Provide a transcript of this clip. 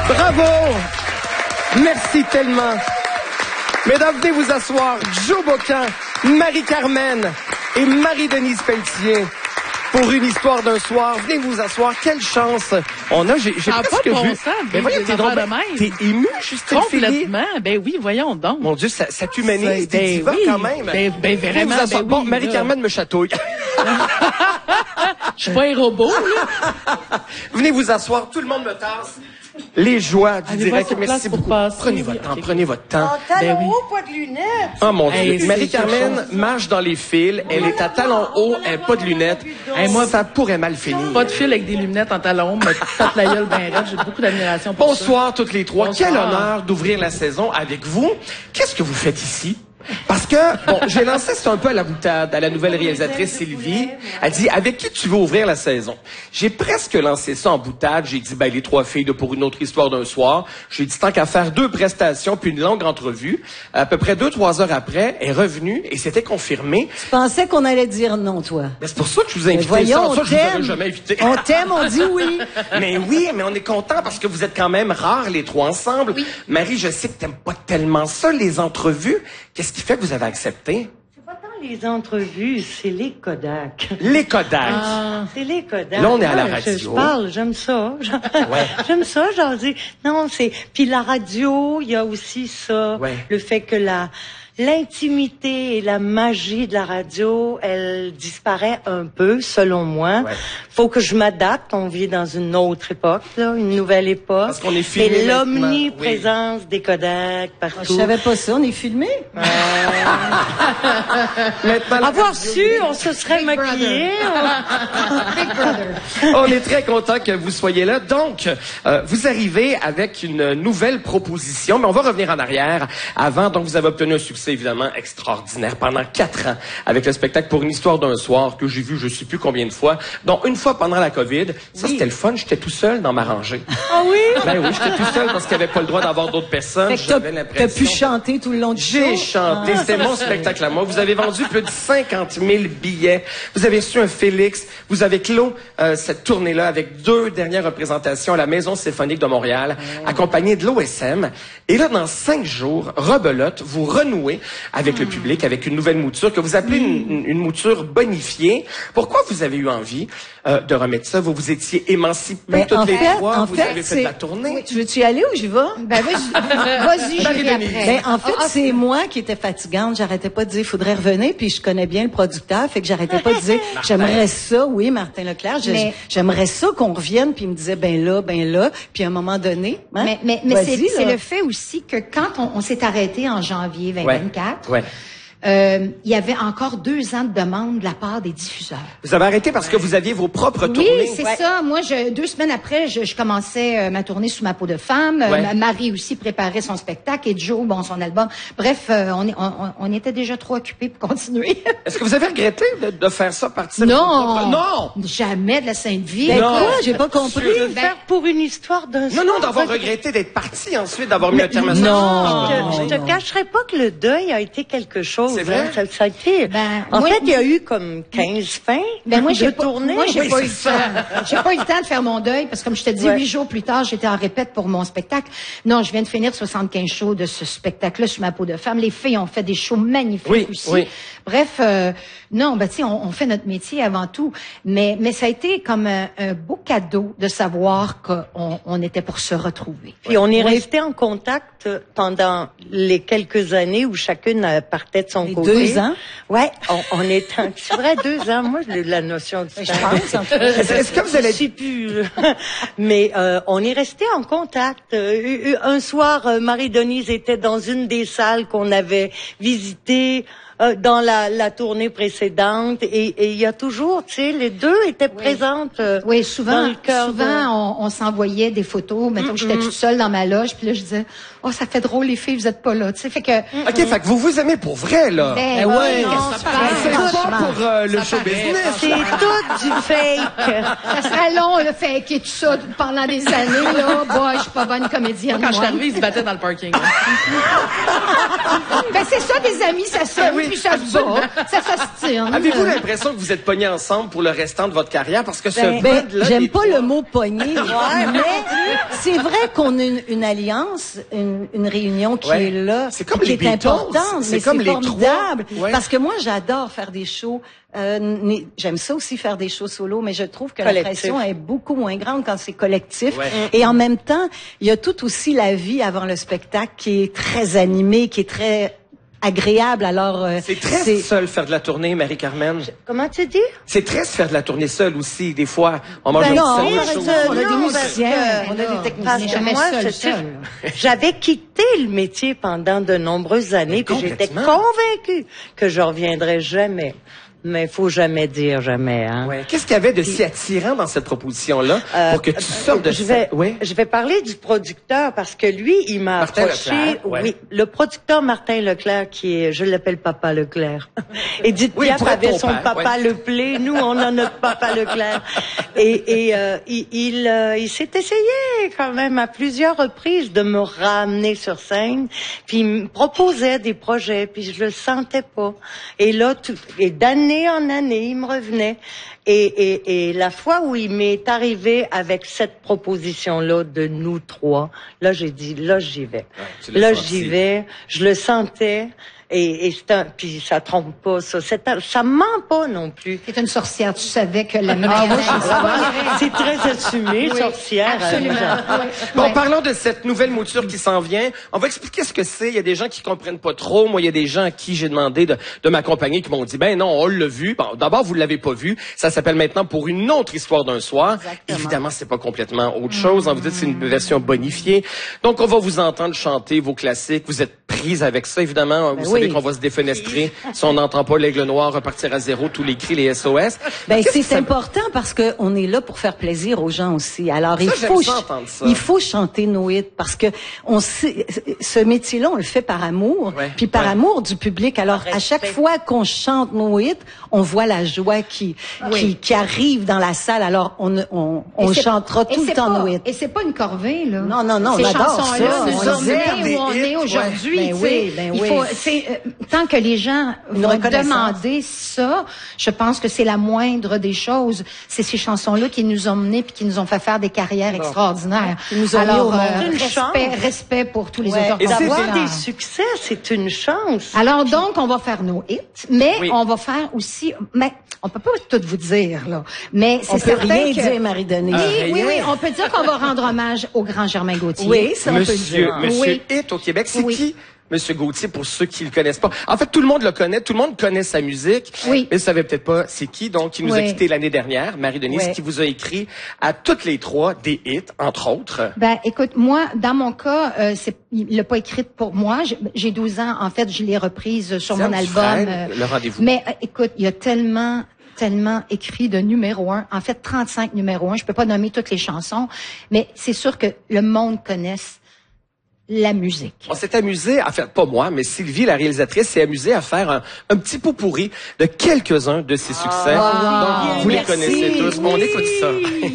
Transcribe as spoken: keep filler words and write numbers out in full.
Bravo! Merci tellement. Mesdames, venez vous asseoir. Joe Bocan, Marie-Carmen et Marie-Denise Pelletier. Pour une histoire d'un soir, venez vous asseoir. Quelle chance on a. J'ai, j'ai ah, presque pas de bon vu. Sens, mais voyons, t'es, donc, t'es ému, Justine Philly. Complètement. Ben oui, voyons donc. Mon Dieu, ça, ça t'humanise. T'es Ben diva oui. quand même. Ben, ben vraiment. Vous Ben bon, oui, Marie-Carmen me chatouille. Je suis pas un robot, là. Venez vous asseoir. Tout le monde me tasse. Les joies du Allez direct. sur place Merci pour beaucoup. passer. Prenez Oui, votre ok. temps. Prenez votre temps. En talons Ben oui. hauts, pas de lunettes. Oh mon Hey, Dieu. c'est Marie-Carmen quelque chose. marche dans les fils. Elle est à talons hauts. Elle n'a pas de lunettes. Hey, moi, ça pourrait mal finir. Pas de fil avec des lunettes en talons, me tape la gueule bien raide. J'ai beaucoup d'admiration pour ça. Bonsoir toutes les trois. Bonsoir. Quel honneur d'ouvrir la saison avec vous. Qu'est-ce que vous faites ici? Parce que, bon, j'ai lancé ça un peu à la boutade, à la nouvelle réalisatrice Sylvie. Elle dit, avec qui tu veux ouvrir la saison? J'ai presque lancé ça en boutade. J'ai dit, ben, les trois filles de Pour une autre histoire d'un soir. J'ai dit, tant qu'à faire deux prestations puis une longue entrevue. À peu près deux, trois heures après, elle est revenue et c'était confirmé. Je pensais qu'on allait dire non, toi. Ben, c'est pour ça que je vous ai invité. Voyons, Sans ça, on je vous aurais t'aime. jamais invité. On t'aime, on dit oui. Mais oui, mais on est content parce que vous êtes quand même rares, les trois ensemble. Oui. Marie, je sais que t'aimes pas tellement ça, les entrevues. Qu'est-ce qui fait que vous avez accepté? C'est pas tant les entrevues, c'est les Kodak. Les Kodak. Ah. C'est les Kodak. Là, on est à la Ouais, radio. Je, je parle, j'aime ça. Ouais. J'aime ça, j'en dis. Non, c'est... Puis la radio, il y a aussi ça. Ouais. Le fait que la... L'intimité et la magie de la radio, elle disparaît un peu, selon moi. Ouais. Faut que je m'adapte. On vit dans une autre époque, là, une nouvelle époque. Parce qu'on est filmé Et maintenant, l'omniprésence des Kodak partout. Je savais pas ça, on est filmé. Maintenant, la Avoir radio- su, on se serait maquillé. Big Brother. On est très content que vous soyez là. Donc, euh, vous arrivez avec une nouvelle proposition, mais on va revenir en arrière. Avant, donc, vous avez obtenu un succès évidemment extraordinaire pendant quatre ans avec le spectacle Pour une histoire d'un soir que j'ai vu je sais plus combien de fois, dont une fois pendant la COVID. Ça, Oui. c'était le fun. J'étais tout seul dans ma rangée. Ah oui? Ben oui, j'étais tout seul parce qu'il n'y avait pas le droit d'avoir d'autres personnes. Fait que J'avais t'as, l'impression... t'as pu chanter tout le long du show. J'ai chanté, c'était mon spectacle à moi. Vous avez vendu plus de cinquante mille billets. Vous avez reçu un Félix. Vous avez clos euh, cette tournée-là avec deux dernières représentations à la Maison symphonique de Montréal, accompagnées de l'O S M. Et là, dans cinq jours, rebelote, vous renouez avec le public, avec une nouvelle mouture que vous appelez une, une mouture bonifiée. Pourquoi vous avez eu envie euh, de remettre ça? Vous vous étiez émancipés Mais toutes en les fait, trois. en Vous fait, avez fait c'est- de la tournée. Tu veux-tu y aller ou j'y vais? Ben, vas-y, vas-y, j'irai Marie-Denise. après. Ben, en fait, Ah, c'est moi qui étais fatigante. J'arrêtais pas de dire, faudrait revenir, puis je connais bien le producteur, fait que j'arrêtais pas de dire, j'aimerais ça, oui, Martin Leclerc, je- Mais- j'aimerais ça qu'on revienne, puis il me disait, ben là, ben là, puis à un moment donné, hein, Mais, mais, mais c'est, vas-y, c'est là. le fait aussi que quand on, on s'est arrêté en janvier vingt vingt-quatre, Ouais. euh, il y avait encore deux ans de demande de la part des diffuseurs. Vous avez arrêté parce que vous aviez vos propres Oui, tournées. c'est ça. Moi, je, deux semaines après, je, je commençais euh, ma tournée Sous ma peau de femme. Euh, Ouais. ma- Marie aussi préparait son spectacle et Joe, bon, son album. Bref, euh, on, est, on, on était déjà trop occupés pour continuer. Est-ce que vous avez regretté de, de faire ça partir? non, Non! jamais de la Sainte Vie. Ben Non. quoi? J'ai pas compris. De faire pour une histoire d'un Non, non, soir. d'avoir regretté d'être parti ensuite, d'avoir mis un terme à ça. non. Je te, je te cacherai pas que le deuil a été quelque chose. C'est vrai? hein. Ça, ça a été. Ben, en moi- fait, il y a eu comme quinze fins Ben moi de j'ai pas, tournées. moi j'ai Oui, pas c'est eu le ça. temps. J'ai pas eu le temps de faire mon deuil parce que comme je te dis, Ouais. huit jours plus tard, j'étais en répète pour mon spectacle. Non, je viens de finir soixante-quinze shows de ce spectacle-là Sous ma peau de femme. Les filles ont fait des shows magnifiques Oui, aussi. oui. Bref, euh, non, ben tu sais, on, on fait notre métier avant tout, mais mais ça a été comme un, un beau cadeau de savoir qu'on on était pour se retrouver. Puis on est resté en contact pendant les quelques années où chacune euh, partait de son Les côté. deux ans? Ouais, on, on est en- c'est vrai deux ans. Moi, j'ai la notion de Je pense, en tout cas. Est-ce est-ce que vous allez... Je sais plus. Mais euh, on est resté en contact. Euh, un soir, euh, Marie-Denise était dans une des salles qu'on avait visitées euh, dans la, la tournée précédente, et et il y a toujours, tu sais, les deux étaient présentes. euh, Oui, dans souvent, le cœur de- souvent, on, on s'envoyait des photos. Mettons que j'étais toute seule dans ma loge, puis là, je disais, oh, ça fait drôle, les filles, vous êtes pas là. Tu sais, fait que, OK, fait que vous vous aimez pour vrai, là. ben, ouais, qu'est-ce non, que tu ça parles? C'est franchement. pas pour euh, le Ça show paraît, business. C'est tout du fake. Ça serait long, le fait tout ça pendant des années, là. Bah, je suis pas bonne comédienne, Quand je suis moi. arrivée, ils se battaient dans le parking. Ben, c'est ça, des amis, ça s'aime, Ben oui, puis ça se bat, ça s'ostine. Avez-vous l'impression que vous êtes pognés ensemble pour le restant de votre carrière? Parce que ce Ben, band-là... j'aime des pas trois- le mot pogné, mais c'est vrai qu'on a une, une alliance, une, une réunion qui Ouais. est là, C'est comme qui les est Beatles. importante, C'est mais comme c'est les formidable. trois. Ouais. Parce que moi, j'adore faire des shows. Euh, né- j'aime ça aussi faire des shows solo, mais je trouve que la Collectif. pression est beaucoup moins grande quand c'est collectif. Ouais. Et en même temps, il y a tout aussi la vie avant le spectacle qui est très animée, qui est très agréable. Alors, euh, C'est très seul faire de la tournée, Marie-Carmen. Comment tu dis? C'est très faire de la tournée seule aussi. Des fois, on mange Ben un non, petit on sandwich reste au- seul. On a des Non, musiciens, parce que- on a des On techniciens. n'est que jamais moi, seul, je- seul. J'avais quitté le métier pendant de nombreuses années, puis j'étais complètement. convaincue que je reviendrais jamais. Mais faut jamais dire jamais, hein. Ouais. Qu'est-ce qu'il y avait de si attirant dans cette proposition-là pour que tu sortes de je vais, ça? Ouais. je vais parler du producteur parce que lui, il m'a Martin approché. Leclerc, ouais. Oui, le producteur Martin Leclerc, qui est, je l'appelle Papa Leclerc. Edith Oui, Piaf pour être avait ton son père, Papa ouais. Leplé, nous on a notre Papa Leclerc. Et, et euh, il, il, euh, il s'est essayé quand même à plusieurs reprises de me ramener sur scène, puis il me proposait des projets, puis je le sentais pas. Et là, tout, et d'année en année, il me revenait. Et, et, et la fois où il m'est arrivé avec cette proposition-là de nous trois, là, j'ai dit, là, j'y vais. tu l'as Là, senti. j'y vais. Je le sentais. Et, et c'est un, puis ça trompe pas, ça. C'est un- ça ment pas non plus. C'est une sorcière, tu savais que la Ah, moi, mayonnaise, je- c'est pas vrai. c'est très assumé, Oui, sorcière. absolument. euh, Oui. Bon, Ouais. parlons de cette nouvelle mouture qui s'en vient. On va expliquer ce que c'est. Il y a des gens qui comprennent pas trop. Moi, il y a des gens à qui j'ai demandé de, de m'accompagner qui m'ont dit, ben non, on l'a vu. Bon, d'abord, vous l'avez pas vu. Ça s'appelle maintenant Pour une autre histoire d'un soir. Exactement. Évidemment, c'est pas complètement autre chose. On vous dit que c'est une version bonifiée. Donc, on va vous entendre chanter vos classiques. Vous êtes prise avec ça, évidemment. Vous savez oui. qu'on va se défenestrer. Si on n'entend pas l'aigle noir repartir à zéro, tous les cris, les S O S. Ben, Qu'est-ce que c'est ça- important parce que on est là pour faire plaisir aux gens aussi. Alors, il Ça, j'aime faut, ça, ch- entendre ça. il faut chanter nos hits parce que on sait, ce métier-là, on le fait par amour, Ouais. puis par Ouais. amour du public. Alors, Par à chaque respect. fois qu'on chante nos hits, on voit la joie qui, qui, qui arrive dans la salle. Alors, on, on, on Et c'est- chantera et tout le c'est temps pas- nos hits. Et c'est pas une corvée, là. Non, non, non, Ces on adore chansons-là, ça. nous On sommes les nés aime, des où on hits, est aujourd'hui. ouais. Ben tu sais. oui, ben Il oui. faut, c'est, euh, tant que les gens Une vont reconnaissance. demander ça, je pense que c'est la moindre des choses. C'est ces chansons-là qui nous ont menés puis qui nous ont fait faire des carrières extraordinaires. Qui nous ont mis Alors, au monde. euh, Une respect, chance. respect pour tous les Ouais. auteurs. Et c'est- D'avoir compositeurs. des succès, c'est une chance. Alors donc, on va faire nos hits, mais Oui. on va faire aussi, mais on peut pas tout vous dire là, mais c'est On peut certain rien que dire, Marie-Denise. oui, Ah, oui, rien. oui, on peut dire qu'on va rendre hommage au grand Germain Gauthier. Oui, ça on peut le Monsieur, dire. Monsieur Oui. Hit au Québec, c'est Oui. qui Monsieur Gauthier pour ceux qui le connaissent pas? En fait, tout le monde le connaît, tout le monde connaît sa musique, Oui. mais ne savait peut-être pas c'est qui. Donc, il nous a Oui. quittés l'année dernière, Marie-Denise, Oui. qui vous a écrit à toutes les trois des hits, entre autres. Ben, écoute, moi, dans mon cas, euh, c'est, il l'a pas écrite pour moi. J'ai- J'ai douze ans, en fait, je l'ai reprise sur Tiens, mon tu album. freines le rendez-vous. Mais euh, écoute, il y a tellement tellement écrit de numéro un, en fait trente-cinq numéros un, je peux pas nommer toutes les chansons, mais c'est sûr que le monde connaisse la musique. On s'est amusé, en fait, pas moi, mais Sylvie, la réalisatrice, s'est amusée à faire un, un petit pot pourri de quelques-uns de ses succès. Ah, Donc, vous les merci. connaissez tous. On écoute ça.